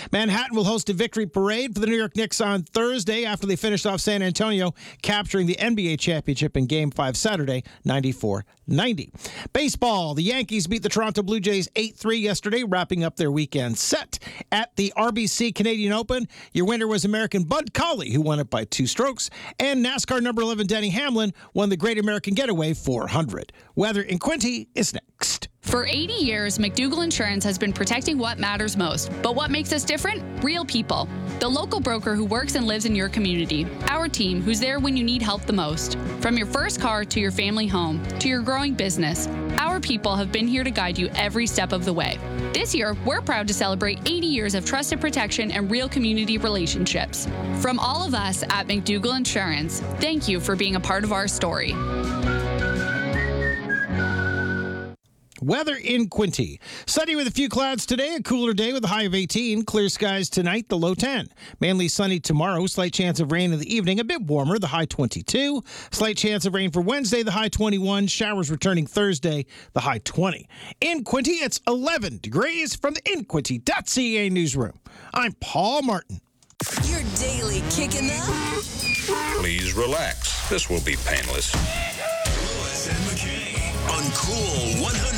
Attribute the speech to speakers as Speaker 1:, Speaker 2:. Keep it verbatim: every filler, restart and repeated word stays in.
Speaker 1: Manhattan will host a victory parade for the New York Knicks on Thursday after they finished off San Antonio, capturing the N B A championship in Game five Saturday, ninety-four ninety. Baseball, the Yankees beat the Toronto Blue Jays eight three yesterday, wrapping up their weekend set. At the R B C Canadian Open, your winner was American Bud Cauley, who won it by two strokes, and NASCAR number eleven Denny Hamlin won the Great American Getaway four hundred. Weather in Quincy is next.
Speaker 2: For eighty years, McDougall Insurance has been protecting what matters most. But what makes us different? Real people. The local broker who works and lives in your community. Our team, who's there when you need help the most. From your first car to your family home, to your growing business, our people have been here to guide you every step of the way. This year, we're proud to celebrate eighty years of trusted protection and real community relationships. From all of us at McDougall Insurance, thank you for being a part of our story.
Speaker 1: Weather in Quincy. Sunny with a few clouds today, a cooler day with a high of eighteen. Clear skies tonight, the low ten. Mainly sunny tomorrow, slight chance of rain in the evening, a bit warmer, the high twenty-two. Slight chance of rain for Wednesday, the high twenty-one. Showers returning Thursday, the high twenty. In Quincy, it's eleven degrees from the in quincy dot c a newsroom. I'm Paul Martin.
Speaker 3: Your daily kicking up.
Speaker 4: Please relax. This will be painless.
Speaker 5: Lewis and McKay on Cool one hundred.